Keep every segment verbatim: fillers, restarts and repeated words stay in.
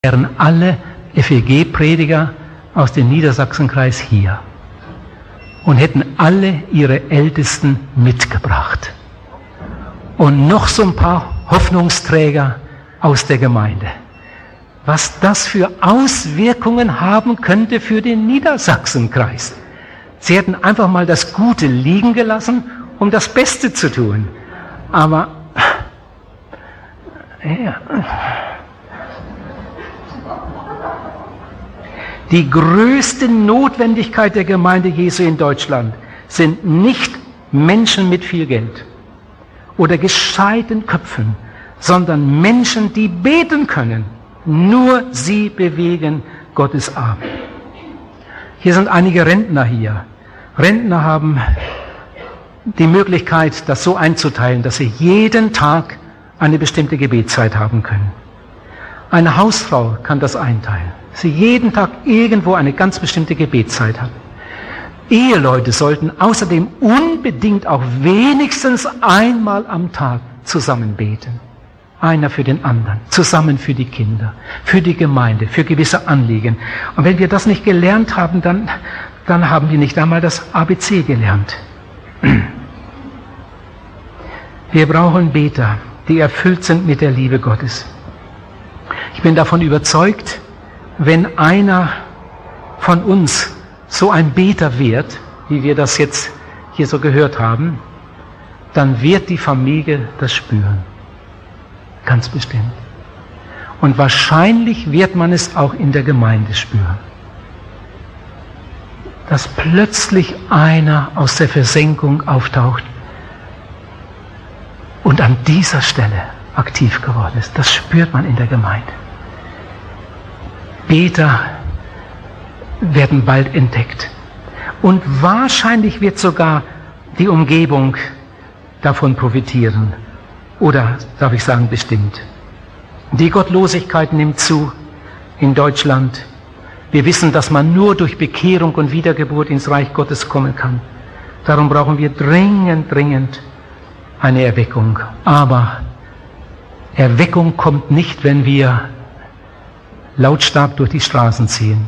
wären alle F E G-Prediger aus dem Niedersachsenkreis hier und hätten alle ihre Ältesten mitgebracht. Und noch so ein paar Hoffnungsträger aus der Gemeinde. Was das für Auswirkungen haben könnte für den Niedersachsenkreis. Sie hätten einfach mal das Gute liegen gelassen, um das Beste zu tun. Aber ja. Die größte Notwendigkeit der Gemeinde Jesu in Deutschland sind nicht Menschen mit viel Geld oder gescheiten Köpfen, sondern Menschen, die beten können. Nur sie bewegen Gottes Arm. Hier sind einige Rentner hier. Rentner haben die Möglichkeit, das so einzuteilen, dass sie jeden Tag eine bestimmte Gebetszeit haben können. Eine Hausfrau kann das einteilen, dass sie jeden Tag irgendwo eine ganz bestimmte Gebetszeit hat. Eheleute sollten außerdem unbedingt auch wenigstens einmal am Tag zusammen beten. Einer für den anderen, zusammen für die Kinder, für die Gemeinde, für gewisse Anliegen. Und wenn wir das nicht gelernt haben, dann, dann haben wir nicht einmal das A B C gelernt. Wir brauchen Beter, die erfüllt sind mit der Liebe Gottes. Ich bin davon überzeugt, wenn einer von uns so ein Beter wird, wie wir das jetzt hier so gehört haben, dann wird die Familie das spüren. Ganz bestimmt. Und wahrscheinlich wird man es auch in der Gemeinde spüren. Dass plötzlich einer aus der Versenkung auftaucht und an dieser Stelle aktiv geworden ist. Das spürt man in der Gemeinde. Beter werden bald entdeckt. Und wahrscheinlich wird sogar die Umgebung davon profitieren. Oder darf ich sagen, bestimmt. Die Gottlosigkeit nimmt zu in Deutschland. Wir wissen, dass man nur durch Bekehrung und Wiedergeburt ins Reich Gottes kommen kann. Darum brauchen wir dringend, dringend eine Erweckung. Aber Erweckung kommt nicht, wenn wir lautstark durch die Straßen ziehen.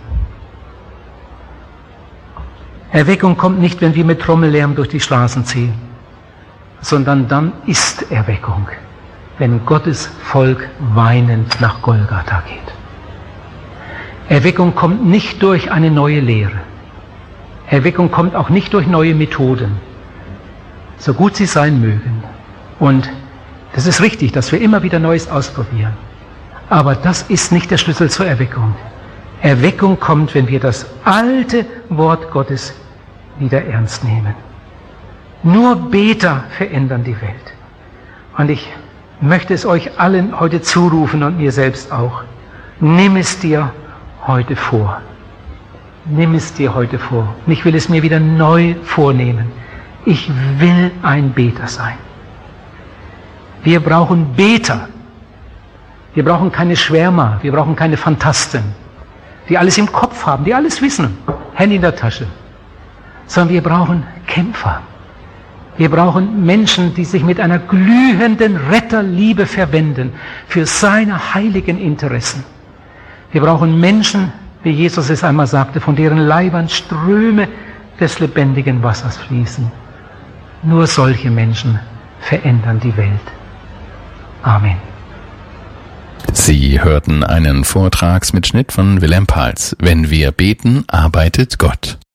Erweckung kommt nicht, wenn wir mit Trommellärm durch die Straßen ziehen, sondern dann ist Erweckung, wenn Gottes Volk weinend nach Golgatha geht. Erweckung kommt nicht durch eine neue Lehre. Erweckung kommt auch nicht durch neue Methoden, so gut sie sein mögen. Und das ist richtig, dass wir immer wieder Neues ausprobieren. Aber das ist nicht der Schlüssel zur Erweckung. Erweckung kommt, wenn wir das alte Wort Gottes wieder ernst nehmen. Nur Beter verändern die Welt. Und ich möchte es euch allen heute zurufen und mir selbst auch. Nimm es dir heute vor. Nimm es dir heute vor. Und ich will es mir wieder neu vornehmen. Ich will ein Beter sein. Wir brauchen Beter. Wir brauchen keine Schwärmer. Wir brauchen keine Phantasten, die alles im Kopf haben, die alles wissen. Handy in der Tasche. Sondern wir brauchen Kämpfer. Wir brauchen Menschen, die sich mit einer glühenden Retterliebe verwenden für seine heiligen Interessen. Wir brauchen Menschen, wie Jesus es einmal sagte, von deren Leibern Ströme des lebendigen Wassers fließen. Nur solche Menschen verändern die Welt. Amen. Sie hörten einen Vortragsmitschnitt von Wilhelm Pals. Wenn wir beten, arbeitet Gott.